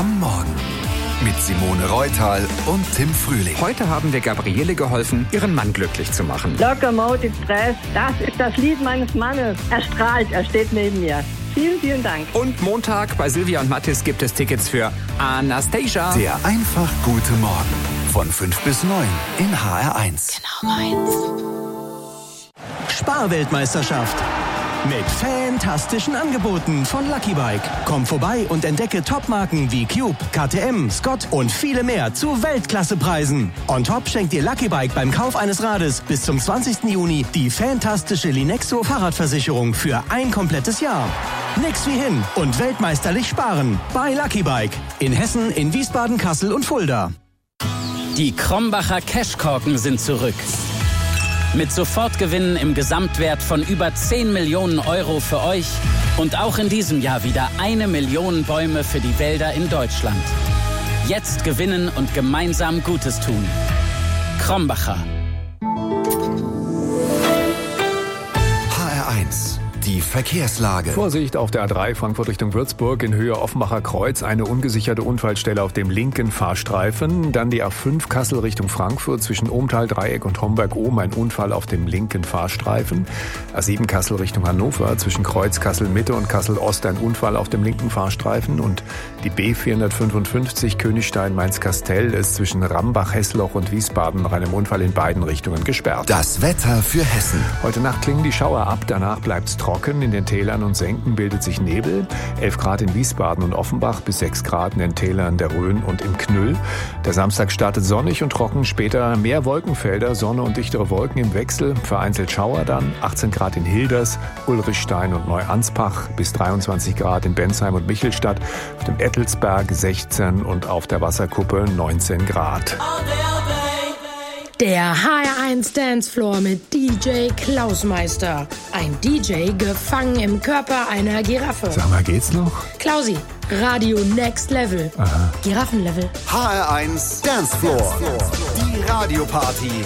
am Morgen mit Simone Reutal und Tim Frühling. Heute haben wir Gabriele geholfen, ihren Mann glücklich zu machen. Locomotive Stress, das ist das Lied meines Mannes. Er strahlt, er steht neben mir. Vielen, vielen Dank. Und Montag bei Silvia und Mathis gibt es Tickets für Anastasia. Der einfach gute Morgen von 5 bis 9 in HR1. Genau meins. Sparweltmeisterschaft. Mit fantastischen Angeboten von Lucky Bike. Komm vorbei und entdecke Topmarken wie Cube, KTM, Scott und viele mehr zu Weltklassepreisen. On top schenkt dir Lucky Bike beim Kauf eines Rades bis zum 20. Juni die fantastische Linexo Fahrradversicherung für ein komplettes Jahr. Nix wie hin und weltmeisterlich sparen bei Lucky Bike. In Hessen, in Wiesbaden, Kassel und Fulda. Die Krombacher Cashkorken sind zurück. Mit Sofortgewinnen im Gesamtwert von über 10 Millionen Euro für euch und auch in diesem Jahr wieder 1 Million Bäume für die Wälder in Deutschland. Jetzt gewinnen und gemeinsam Gutes tun. Krombacher. HR1, die Verkehrslage. Vorsicht auf der A3 Frankfurt Richtung Würzburg in Höhe Offenbacher Kreuz. Eine ungesicherte Unfallstelle auf dem linken Fahrstreifen. Dann die A5 Kassel Richtung Frankfurt zwischen Ohmtal-Dreieck und Homberg-Ohm. Ein Unfall auf dem linken Fahrstreifen. A7 Kassel Richtung Hannover zwischen Kreuz Kassel-Mitte und Kassel-Ost. Ein Unfall auf dem linken Fahrstreifen. Und die B455 Königstein-Mainz-Kastell ist zwischen Rambach-Hessloch und Wiesbaden nach einem Unfall in beiden Richtungen gesperrt. Das Wetter für Hessen. Heute Nacht klingen die Schauer ab. Danach bleibt es trocken. In den Tälern und Senken bildet sich Nebel. 11 Grad in Wiesbaden und Offenbach, bis 6 Grad in den Tälern der Rhön und im Knüll. Der Samstag startet sonnig und trocken, später mehr Wolkenfelder, Sonne und dichtere Wolken im Wechsel. Vereinzelt Schauer dann. 18 Grad in Hilders, Ulrichstein und Neuansbach, bis 23 Grad in Bensheim und Michelstadt. Auf dem Ettelsberg 16 und auf der Wasserkuppe 19 Grad. Der HR1 Dancefloor mit DJ Klausmeister. Ein DJ gefangen im Körper einer Giraffe. Sag mal, geht's noch? Klausi, Radio Next Level. Aha. Giraffenlevel. HR1 Dancefloor. Die Radioparty.